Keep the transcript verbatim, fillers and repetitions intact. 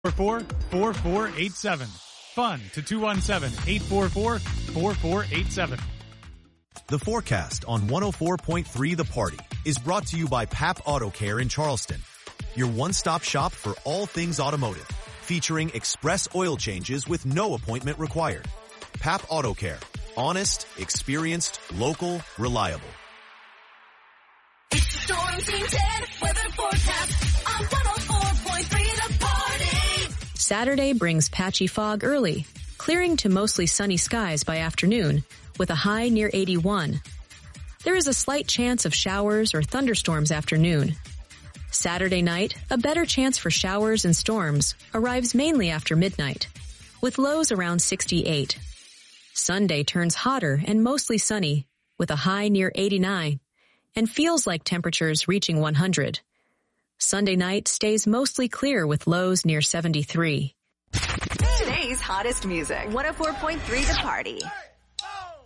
four four four eight seven. Fun to two one seven, eight four four, four four eight seven. The forecast on one oh four point three The Party is brought to you by Pap Auto Care in Charleston, your one-stop shop for all things automotive, featuring express oil changes with no appointment required. Pap Auto Care. Honest, experienced, local, reliable. It's the Storm Team ten weather forecast on one oh four point three The Party. Saturday brings patchy fog early, clearing to mostly sunny skies by afternoon, with a high near eighty-one. There is a slight chance of showers or thunderstorms afternoon. Saturday night, a better chance for showers and storms arrives mainly after midnight, with lows around sixty-eight. Sunday turns hotter and mostly sunny, with a high near eighty-nine, and feels like temperatures reaching one hundred. Sunday night stays mostly clear with lows near seventy-three. Today's hottest music. one oh four point three The Party.